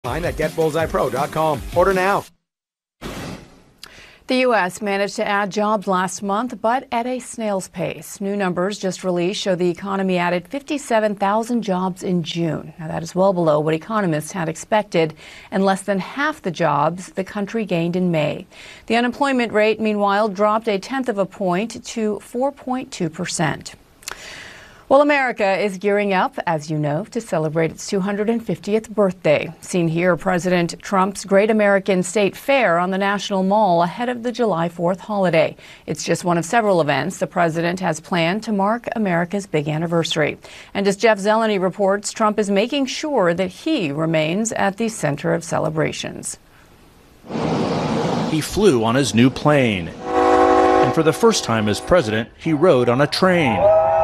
At GetBullseyePro.com. Order now. The U.S. managed to add jobs last month, but at a snail's pace. New numbers just released show the economy added 57,000 jobs in June. Now, that is well below what economists had expected and less than half the jobs the country gained in May. The unemployment rate, meanwhile, dropped 0.1 of a point to 4.2%. Well, America is gearing up, as you know, to celebrate its 250th birthday. Seen here, President Trump's Great American State Fair on the National Mall ahead of the July 4th holiday. It's just one of several events the president has planned to mark America's big anniversary. And as Jeff Zeleny reports, Trump is making sure that he remains at the center of celebrations. He flew on his new plane. And for the first time as president, he rode on a train.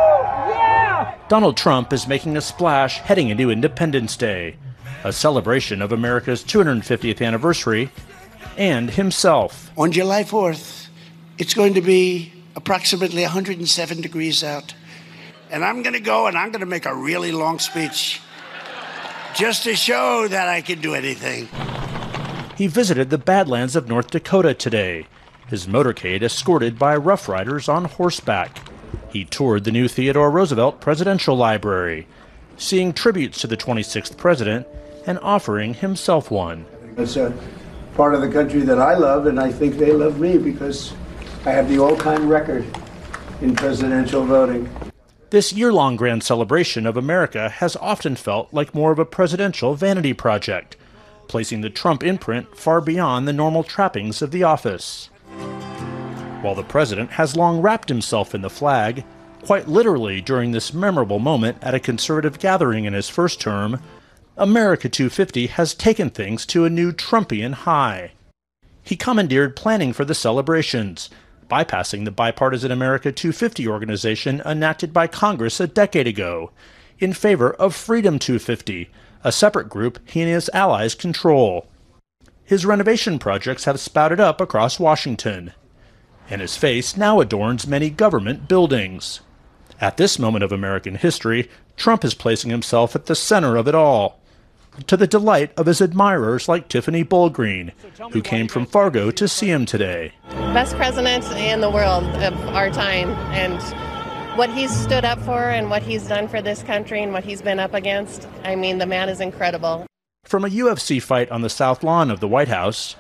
Donald Trump is making a splash heading into Independence Day, a celebration of America's 250th anniversary, and himself. On July 4th, it's going to be approximately 107 degrees out. And I'm going to go and I'm going to make a really long speech just to show that I can do anything. He visited the Badlands of North Dakota today, his motorcade escorted by Rough Riders on horseback. He toured the new Theodore Roosevelt Presidential Library, seeing tributes to the 26th president and offering himself one. It's a part of the country that I love, and I think they love me because I have the all-time record in presidential voting. This year-long grand celebration of America has often felt like more of a presidential vanity project, placing the Trump imprint far beyond the normal trappings of the office. While the president has long wrapped himself in the flag, quite literally during this memorable moment at a conservative gathering in his first term, America 250 has taken things to a new Trumpian high. He commandeered planning for the celebrations, bypassing the bipartisan America 250 organization enacted by Congress a decade ago, in favor of Freedom 250, a separate group he and his allies control. His renovation projects have spouted up across Washington, and his face now adorns many government buildings. At this moment of American history, Trump is placing himself at the center of it all, to the delight of his admirers like Tiffany Bullgreen, who came from Fargo to see him today. Best president in the world of our time, and what he's stood up for and what he's done for this country and what he's been up against, I mean, the man is incredible. From a UFC fight on the South Lawn of the White House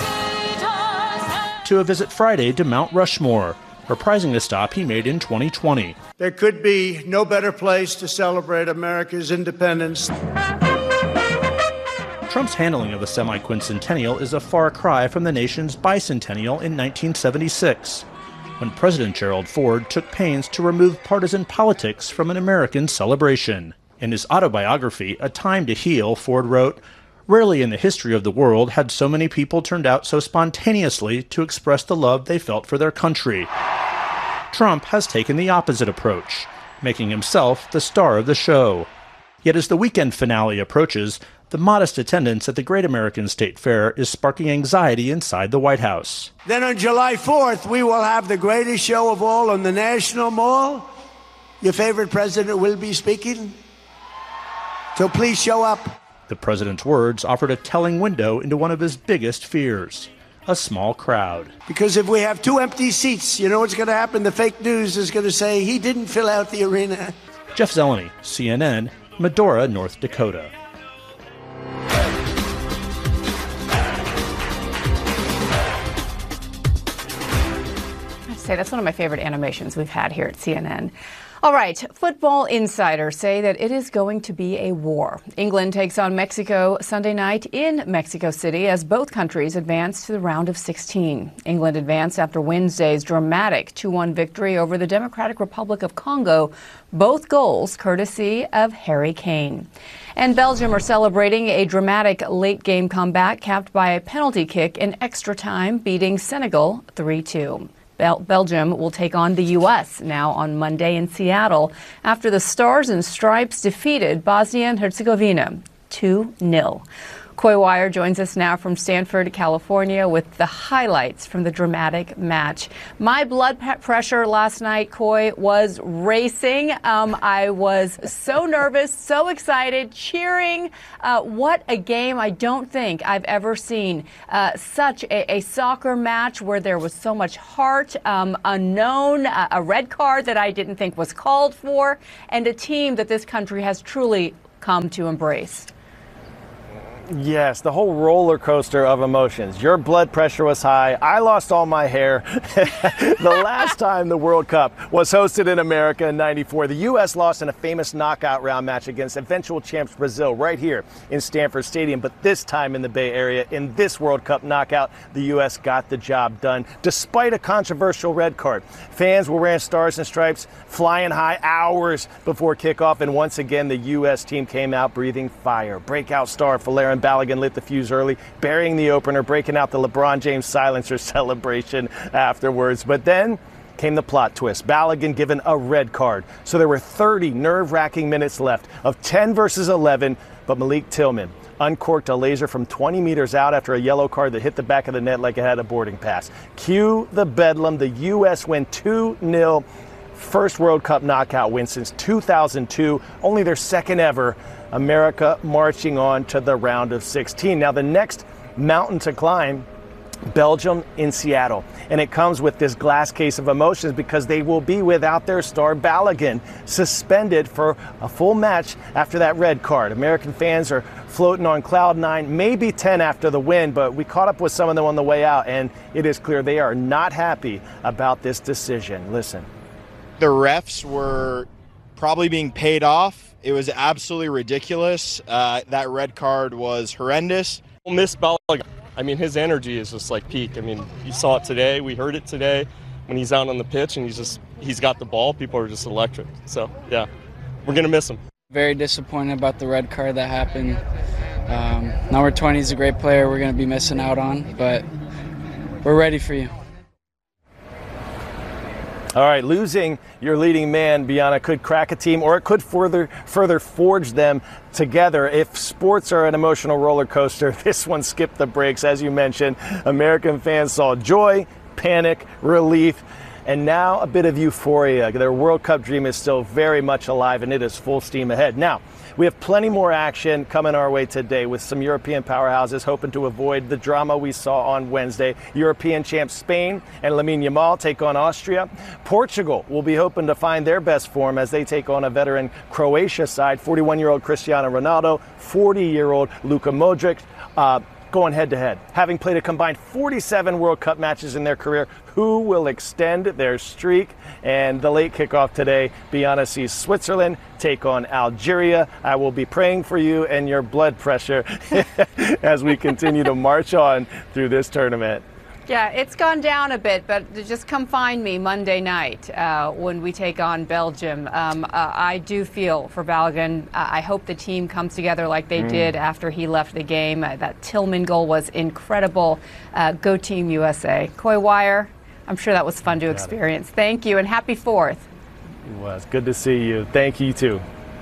to a visit Friday to Mount Rushmore, reprising a stop he made in 2020. There could be no better place to celebrate America's independence. Trump's handling of the semi-quincentennial is a far cry from the nation's bicentennial in 1976, when President Gerald Ford took pains to remove partisan politics from an American celebration. In his autobiography, A Time to Heal, Ford wrote, "Rarely in the history of the world had so many people turned out so spontaneously to express the love they felt for their country." Trump has taken the opposite approach, making himself the star of the show. Yet as the weekend finale approaches, the modest attendance at the Great American State Fair is sparking anxiety inside the White House. Then on July 4th, we will have the greatest show of all on the National Mall. Your favorite president will be speaking. So please show up. The president's words offered a telling window into one of his biggest fears, a small crowd. Because if we have 2 empty seats, you know what's going to happen? The fake news is going to say he didn't fill out the arena. Jeff Zeleny, CNN, Medora, North Dakota. I'd say that's one of my favorite animations we've had here at CNN. All right, football insiders say that it is going to be a war. England takes on Mexico Sunday night in Mexico City as both countries advance to the round of 16. England advanced after Wednesday's dramatic 2-1 victory over the Democratic Republic of Congo, both goals courtesy of Harry Kane. And Belgium are celebrating a dramatic late-game comeback capped by a penalty kick in extra time, beating Senegal 3-2. Belgium will take on the U.S. now on Monday in Seattle after the Stars and Stripes defeated Bosnia and Herzegovina 2-0. Coy Wire joins us now from Stanford, California, with the highlights from the dramatic match. My blood pressure last night, Coy, was racing. I was so nervous, so excited, cheering. What a game. I don't think I've ever seen such a soccer match where there was so much heart, unknown, a red card that I didn't think was called for, and a team that this country has truly come to embrace. Yes, the whole roller coaster of emotions. Your blood pressure was high. I lost all my hair. The last time the World Cup was hosted in America in '94, the U.S. lost in a famous knockout round match against eventual champs Brazil right here in Stanford Stadium. But this time in the Bay Area, in this World Cup knockout, the U.S. got the job done despite a controversial red card. Fans were wearing stars and stripes, flying high hours before kickoff. And once again, the U.S. team came out breathing fire. Breakout star Folarin Balogun lit the fuse early, burying the opener, breaking out the LeBron James silencer celebration afterwards. But then came the plot twist. Balogun given a red card. So there were 30 nerve-wracking minutes left of 10 versus 11, but Malik Tillman uncorked a laser from 20 meters out after a yellow card that hit the back of the net like it had a boarding pass. Cue the bedlam. The U.S. win 2-0. First World Cup knockout win since 2002, only their second ever. America marching on to the round of 16. Now the next mountain to climb, Belgium in Seattle. And it comes with this glass case of emotions because they will be without their star Balogun, suspended for a full match after that red card. American fans are floating on cloud 9, maybe 10 after the win, but we caught up with some of them on the way out, and it is clear they are not happy about this decision. Listen. The refs were probably being paid off. It was absolutely ridiculous. That red card was horrendous. We'll miss Balogun. I mean, his energy is just like peak. I mean, you saw it today. We heard it today when he's out on the pitch and he's got the ball. People are just electric. So, yeah, we're going to miss him. Very disappointed about the red card that happened. Number 20 is a great player we're going to be missing out on, but we're ready for you. All right, losing your leading man, Bianna, could crack a team, or it could further forge them together. If sports are an emotional roller coaster, this one skipped the brakes. As you mentioned, American fans saw joy, panic, relief, and now a bit of euphoria. Their World Cup dream is still very much alive, and it is full steam ahead. Now, we have plenty more action coming our way today with some European powerhouses hoping to avoid the drama we saw on Wednesday. European champs Spain and Lamine Yamal take on Austria. Portugal will be hoping to find their best form as they take on a veteran Croatia side, 41-year-old Cristiano Ronaldo, 40-year-old Luka Modric, going head-to-head. Having played a combined 47 World Cup matches in their career, who will extend their streak? And the late kickoff today, Bianna sees Switzerland take on Algeria. I will be praying for you and your blood pressure as we continue to march on through this tournament. Yeah, it's gone down a bit, but just come find me Monday night when we take on Belgium. I do feel for Balogun. I hope the team comes together like they did after he left the game. That Tillman goal was incredible. Go Team USA. Coy Wire, I'm sure that was fun to experience. Thank you, and happy 4th. It was. Good to see you. Thank you, too.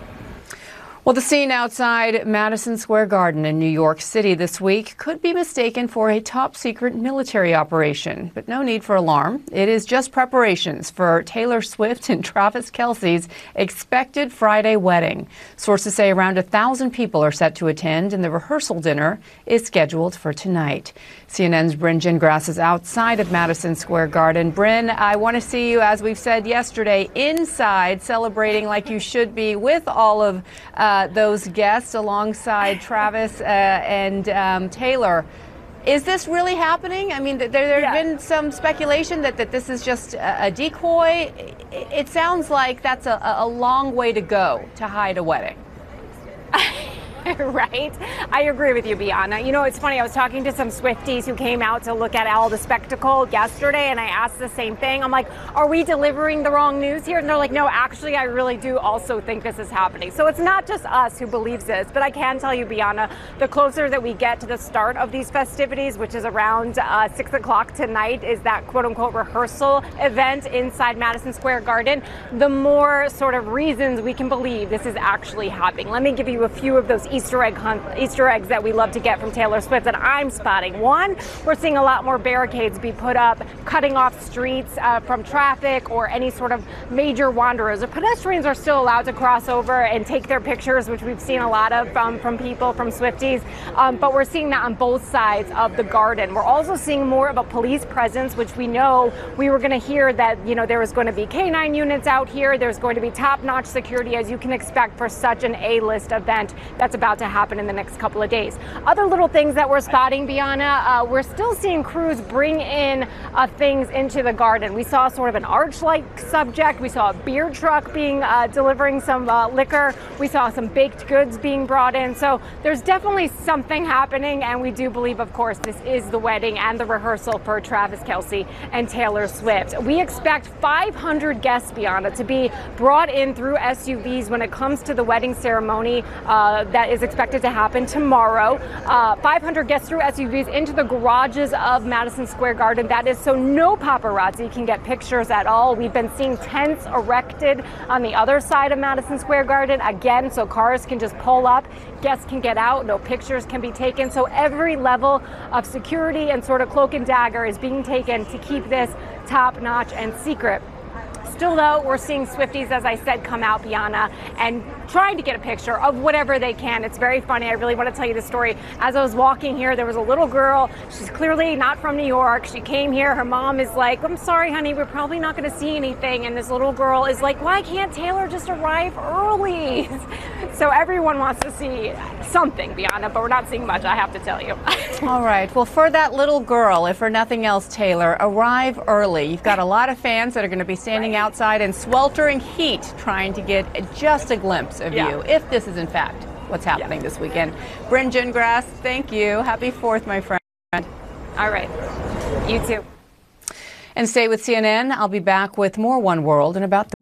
Well, the scene outside Madison Square Garden in New York City this week could be mistaken for a top-secret military operation, but no need for alarm. It is just preparations for Taylor Swift and Travis Kelce's expected Friday wedding. Sources say around 1,000 people are set to attend, and the rehearsal dinner is scheduled for tonight. CNN's Bryn Gingras is outside of Madison Square Garden. Bryn, I want to see you, as we've said yesterday, inside celebrating like you should be with all of those guests alongside Travis and Taylor. Is this really happening? I mean, there's been some speculation that this is just a decoy. It sounds like that's a long way to go to hide a wedding. Right? I agree with you, Bianna. You know, it's funny. I was talking to some Swifties who came out to look at all the spectacle yesterday, and I asked the same thing. I'm like, are we delivering the wrong news here? And they're like, no, actually, I really do also think this is happening. So it's not just us who believes this, but I can tell you, Bianna, the closer that we get to the start of these festivities, which is around 6 o'clock tonight, is that quote-unquote rehearsal event inside Madison Square Garden, the more sort of reasons we can believe this is actually happening. Let me give you a few of those Easter eggs that we love to get from Taylor Swift that I'm spotting. One, we're seeing a lot more barricades be put up, cutting off streets from traffic or any sort of major wanderers. The pedestrians are still allowed to cross over and take their pictures, which we've seen a lot of from people, from Swifties, but we're seeing that on both sides of the Garden. We're also seeing more of a police presence, which we know we were going to hear that, there was going to be K-9 units out here. There's going to be top-notch security, as you can expect for such an A-list event that's about to happen in the next couple of days. Other little things that we're spotting, Bianna, we're still seeing crews bring in things into the Garden. We saw sort of an arch-like subject. We saw a beer truck delivering some liquor. We saw some baked goods being brought in. So there's definitely something happening, and we do believe, of course, this is the wedding and the rehearsal for Travis Kelce and Taylor Swift. We expect 500 guests, Bianna, to be brought in through SUVs when it comes to the wedding ceremony that is expected to happen tomorrow. 500 guests through SUVs into the garages of Madison Square Garden. That is so no paparazzi can get pictures at all. We've been seeing tents erected on the other side of Madison Square Garden, again, so cars can just pull up, guests can get out, no pictures can be taken. So every level of security and sort of cloak and dagger is being taken to keep this top-notch and secret. Still, though, we're seeing Swifties, as I said, come out, Bianna, and trying to get a picture of whatever they can. It's very funny. I really want to tell you the story. As I was walking here, there was a little girl. She's clearly not from New York. She came here. Her mom is like, I'm sorry, honey, we're probably not going to see anything. And this little girl is like, why can't Taylor just arrive early? So everyone wants to see something, Bianna, but we're not seeing much, I have to tell you. All right. Well, for that little girl, if for nothing else, Taylor, arrive early. You've got a lot of fans that are going to be standing outside in sweltering heat trying to get just a glimpse of you, if this is in fact what's happening this weekend. Bryn Gingras, thank you. Happy 4th, my friend. All right. You too. And stay with CNN. I'll be back with more One World in about